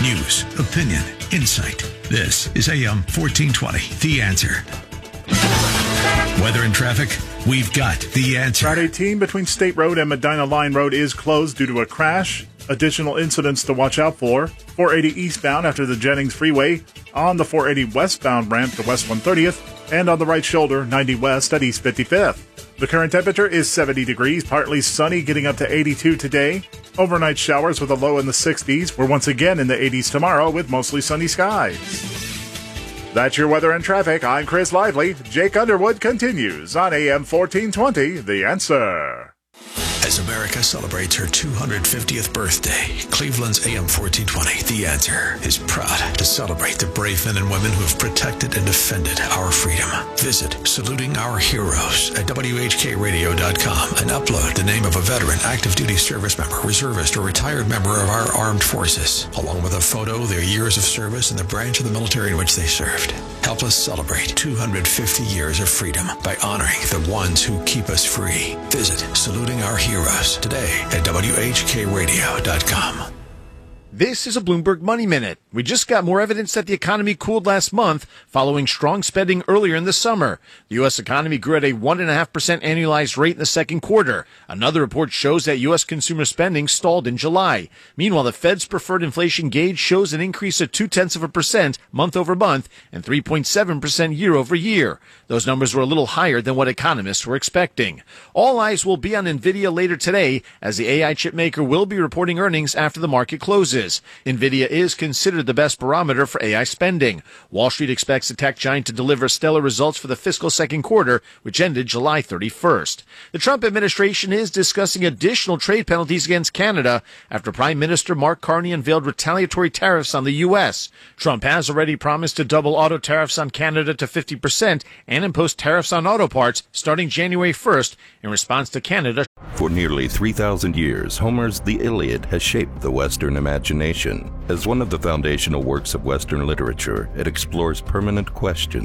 News, opinion, insight. This is AM 1420, The Answer. Weather and traffic, we've got the answer. Route 18 between State Road and Medina Line Road is closed due to a crash. Additional incidents to watch out for. 480 eastbound after the Jennings Freeway, on the 480 westbound ramp to West 130th, and on the right shoulder, 90 west at East 55th. The current temperature is 70 degrees, partly sunny, getting up to 82 today. Overnight showers with a low in the 60s. We're once again in the 80s tomorrow with mostly sunny skies. That's your weather and traffic. I'm Chris Lively. Jake Underwood continues on AM 1420, The Answer. As America celebrates her 250th birthday, Cleveland's AM 1420, The Answer, is proud to celebrate the brave men and women who have protected and defended our freedom. Visit Saluting Our Heroes at WHKRadio.com and upload the name of a veteran, active duty service member, reservist, or retired member of our armed forces, along with a photo, their years of service, and the branch of the military in which they served. Help us celebrate 250 years of freedom by honoring the ones who keep us free. Visit Saluting Our Heroes today at WHKRadio.com. This is a Bloomberg Money Minute. We just got more evidence that the economy cooled last month following strong spending earlier in the summer. The U.S. economy grew at a 1.5% annualized rate in the second quarter. Another report shows that U.S. consumer spending stalled in July. Meanwhile, the Fed's preferred inflation gauge shows an increase of 0.2% month over month and 3.7% year over year. Those numbers were a little higher than what economists were expecting. All eyes will be on NVIDIA later today, as the AI chip maker will be reporting earnings after the market closes. NVIDIA is considered the best barometer for AI spending. Wall Street expects the tech giant to deliver stellar results for the fiscal second quarter, which ended July 31st. The Trump administration is discussing additional trade penalties against Canada after Prime Minister Mark Carney unveiled retaliatory tariffs on the U.S. Trump has already promised to double auto tariffs on Canada to 50% and impose tariffs on auto parts starting January 1st in response to Canada. For nearly 3,000 years, Homer's The Iliad has shaped the Western imagination. As one of the foundational works of Western literature, it explores permanent questions